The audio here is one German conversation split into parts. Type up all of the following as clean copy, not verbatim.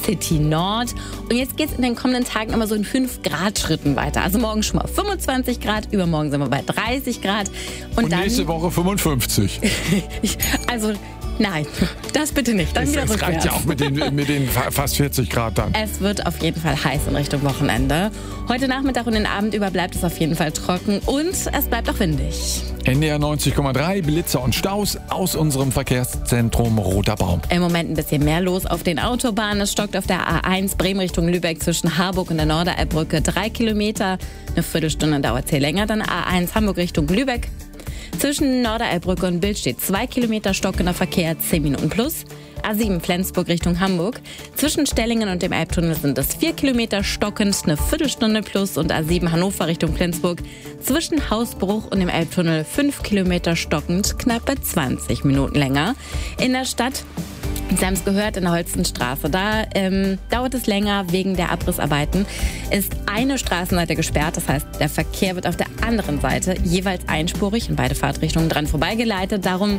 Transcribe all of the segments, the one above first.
City Nord. Und jetzt geht es in den kommenden Tagen immer so in 5 Grad Schritten weiter. Also morgen schon mal 25 Grad, übermorgen sind wir bei 30 Grad. Und dann, nächste Woche 55. Also nein, das bitte nicht. Dann wieder Es reicht rückwärts. ja auch mit den fast 40 Grad dann. Es wird auf jeden Fall heiß in Richtung Wochenende. Heute Nachmittag und den Abend über bleibt es auf jeden Fall trocken und es bleibt auch windig. NDR 90,3, Blitzer und Staus aus unserem Verkehrszentrum Roter Baum. Im Moment ein bisschen mehr los auf den Autobahnen. Es stockt auf der A1 Bremen Richtung Lübeck zwischen Harburg und der Norderelbbrücke 3 Kilometer. Eine Viertelstunde dauert es hier länger. Dann A1 Hamburg Richtung Lübeck. Zwischen Norderelbbrücke und Bild steht 2 Kilometer stockender Verkehr, 10 Minuten plus. A7 Flensburg Richtung Hamburg. Zwischen Stellingen und dem Elbtunnel sind es 4 Kilometer stockend, eine Viertelstunde plus. Und A7 Hannover Richtung Flensburg. Zwischen Hausbruch und dem Elbtunnel 5 Kilometer stockend, knappe 20 Minuten länger. In der Stadt, Sie haben es gehört, in der Holstenstraße. Da dauert es länger wegen der Abrissarbeiten. Ist eine Straßenseite gesperrt, das heißt, der Verkehr wird auf der anderen Seite jeweils einspurig in beide Fahrtrichtungen dran vorbeigeleitet. Darum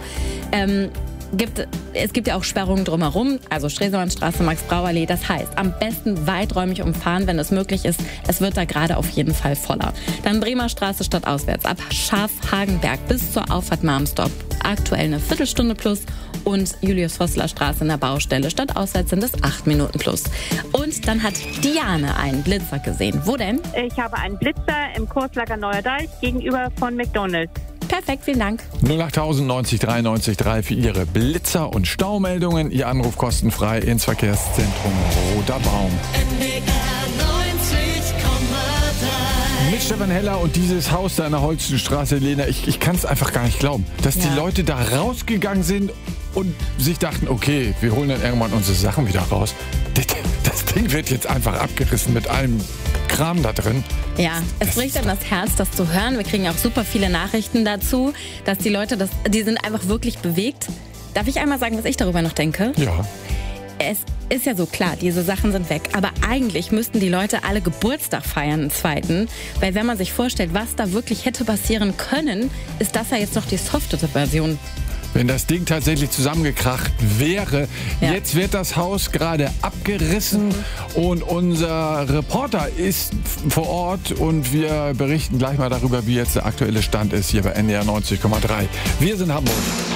es gibt ja auch Sperrungen drumherum, also Stresemannstraße, Max-Brauer-Allee. Das heißt, am besten weiträumig umfahren, wenn es möglich ist. Es wird da gerade auf jeden Fall voller. Dann Bremer Straße stadtauswärts ab Schafhagenberg bis zur Auffahrt Marmstorf. Aktuell eine Viertelstunde plus. Und Julius-Vossler-Straße in der Baustelle. Stadtauswärts sind es 8 Minuten plus. Und dann hat Diane einen Blitzer gesehen. Wo denn? Ich habe einen Blitzer im Kurslager Neuer Deich gegenüber von McDonald's. Perfekt, vielen Dank. 08000 90 93 3 für Ihre Blitzer- und Staumeldungen. Ihr Anruf kostenfrei ins Verkehrszentrum Roter Baum. Mit Stefan Heller und dieses Haus da in der Holstenstraße, Lena, ich kann es einfach gar nicht glauben, dass die Leute da rausgegangen sind und sich dachten, okay, wir holen dann irgendwann unsere Sachen wieder raus. Das Ding wird jetzt einfach abgerissen mit allem Kram da drin. Ja, es bricht einem das Herz, das zu hören. Wir kriegen auch super viele Nachrichten dazu, dass die Leute, die sind einfach wirklich bewegt. Darf ich einmal sagen, was ich darüber noch denke? Ja. Es ist ja so klar, diese Sachen sind weg. Aber eigentlich müssten die Leute alle Geburtstag feiern, einen zweiten. Weil wenn man sich vorstellt, was da wirklich hätte passieren können, ist das ja jetzt noch die softete Version. Wenn das Ding tatsächlich zusammengekracht wäre. Ja. Jetzt wird das Haus gerade abgerissen und unser Reporter ist vor Ort und wir berichten gleich mal darüber, wie jetzt der aktuelle Stand ist hier bei NDR 90,3. Wir sind Hamburg.